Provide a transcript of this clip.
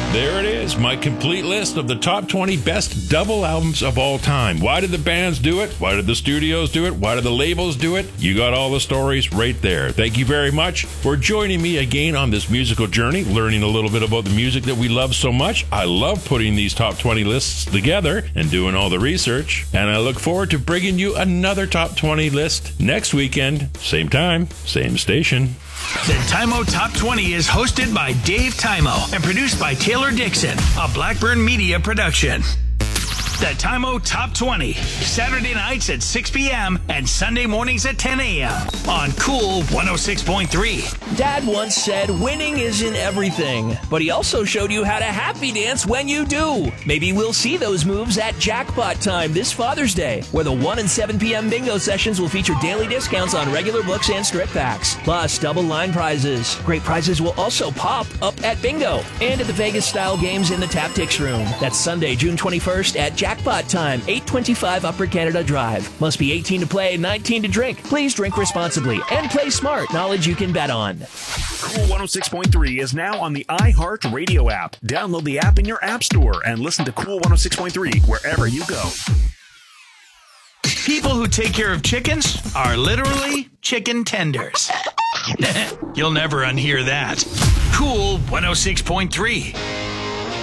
There it is, my complete list of the top 20 best double albums of all time. Why did the bands do it? Why did the studios do it? Why did the labels do it? You got all the stories right there. Thank you very much for joining me again on this musical journey, learning a little bit about the music that we love so much. I love putting these top 20 lists together and doing all the research. And I look forward to bringing you another top 20 list next weekend. Same time, same station. The Timo Top 20 is hosted by Dave Timo and produced by Taylor Dixon, a Blackburn Media production. The Timo Top 20, Saturday nights at 6 p.m. and Sunday mornings at 10 a.m. on Cool 106.3. Dad once said winning isn't everything, but he also showed you how to happy dance when you do. Maybe we'll see those moves at Jackpot Time this Father's Day, where the 1 and 7 p.m. bingo sessions will feature daily discounts on regular books and strip packs, plus double line prizes. Great prizes will also pop up at bingo and at the Vegas-style games in the Taptics Room. That's Sunday, June 21st at Jackpot Time, 825 Upper Canada Drive. Must be 18 to play, 19 to drink. Please drink responsibly and play smart. Knowledge you can bet on. Cool 106.3 is now on the iHeart Radio app. Download the app in your app store and listen to Cool 106.3 wherever you go. People who take care of chickens are literally chicken tenders. You'll never unhear that. Cool 106.3.